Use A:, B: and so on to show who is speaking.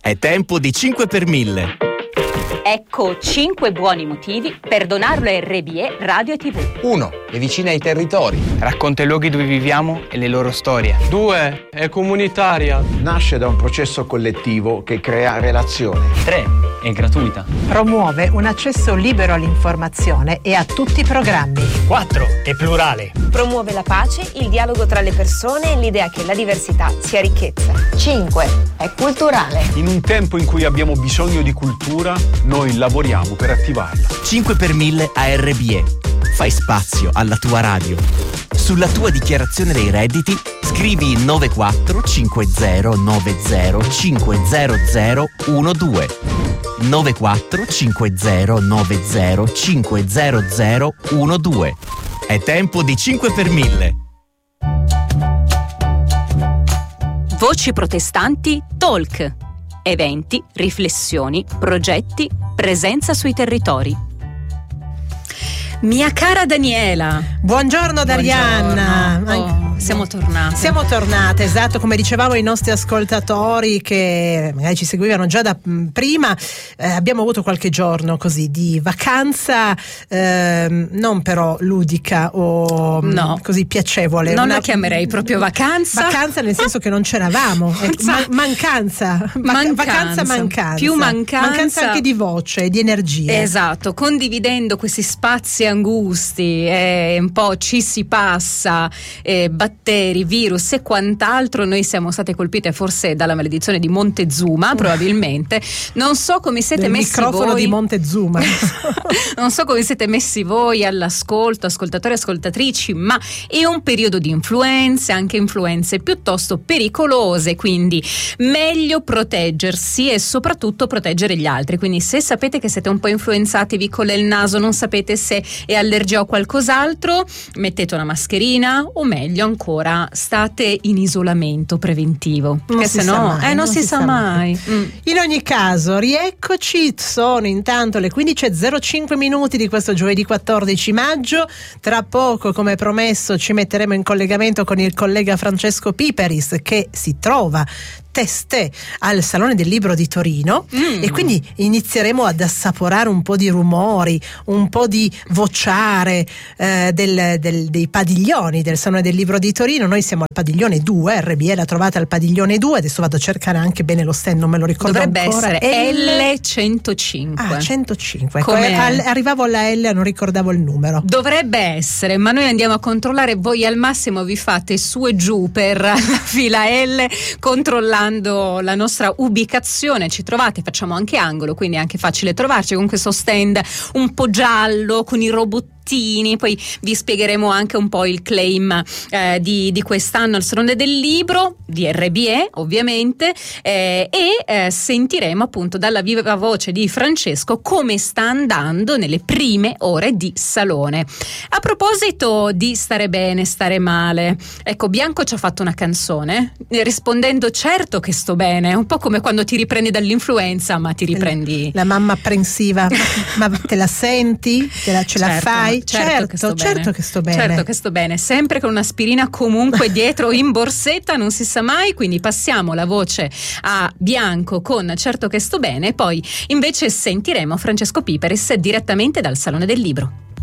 A: È tempo di 5 per 1000.
B: Ecco 5 buoni motivi per donarlo a RBE Radio e TV.
C: 1. È vicina ai territori.
D: Racconta i luoghi dove viviamo e le loro storie.
E: 2. È comunitaria.
F: Nasce da un processo collettivo che crea relazione.
D: 3. È gratuita.
G: Promuove un accesso libero all'informazione e a tutti i programmi.
H: 4. È plurale.
I: Promuove la pace, il dialogo tra le persone e l'idea che la diversità sia ricchezza.
J: 5. È culturale.
K: In un tempo in cui abbiamo bisogno di cultura, noi lavoriamo per attivarla.
A: 5 per 1000 a RBE. Fai spazio alla tua radio. Sulla tua dichiarazione dei redditi scrivi 945090500012. 945090500012. È tempo di 5 per 1000.
B: Voci protestanti Talk. Eventi, riflessioni, progetti, presenza sui territori. Mia cara Daniela.
G: Buongiorno Darianna.
B: Siamo tornate.
G: Siamo tornate, esatto, come dicevamo ai nostri ascoltatori che magari ci seguivano già da prima, abbiamo avuto qualche giorno così di vacanza, non però ludica o così piacevole.
B: Non la chiamerei proprio vacanza.
G: Vacanza nel senso che non c'eravamo. Mancanza. Più mancanza anche di voce, di energia.
B: Esatto, condividendo questi spazi angusti, un po' ci si passa, batteri, virus e quant'altro. Noi siamo state colpite forse dalla maledizione di Montezuma, probabilmente. Non so come siete messi voi. Il microfono
G: di Montezuma.
B: Non so come siete messi voi all'ascolto, ascoltatori e ascoltatrici, ma è un periodo di influenze, anche influenze piuttosto pericolose, quindi meglio proteggersi e soprattutto proteggere gli altri. Quindi se sapete che siete un po' influenzati, vi colla il naso, non sapete se è allergia o qualcos'altro, mettete una mascherina o meglio ancora state in isolamento preventivo, che se no non si sa mai.
G: In ogni caso rieccoci, sono intanto le 15:05 minuti di questo giovedì 14 maggio. Tra poco, come promesso, ci metteremo in collegamento con il collega Francesco Piperis, che si trova testè al Salone del Libro di Torino e quindi inizieremo ad assaporare un po' di rumori, un po' di vociare dei padiglioni del Salone del Libro di Torino. Noi siamo al padiglione 2, RBE l'ha trovata al padiglione 2, adesso vado a cercare anche bene lo stand, non me lo ricordo ancora.
B: Dovrebbe essere L105.
G: 105, arrivavo alla L, non ricordavo il numero.
B: Dovrebbe essere, ma noi andiamo a controllare, voi al massimo vi fate su e giù per la fila L controllando la nostra ubicazione, ci trovate, facciamo anche angolo, quindi è anche facile trovarci con questo stand un po' giallo con i robottini. Poi vi spiegheremo anche un po' il claim di quest'anno al Salone del Libro di RBE, ovviamente, e sentiremo appunto dalla viva voce di Francesco come sta andando nelle prime ore di salone. A proposito di stare bene, stare male, ecco, Bianco ci ha fatto una canzone rispondendo certo che sto bene, un po' come quando ti riprendi dall'influenza, ma ti riprendi
G: la mamma apprensiva. Ma te la senti? Ce la fai? Certo che sto bene.
B: Certo che sto bene, sempre con un'aspirina comunque dietro in borsetta, non si sa mai, quindi passiamo la voce a Bianco con Certo che sto bene, e poi invece sentiremo Francesco Piperis direttamente dal Salone del Libro.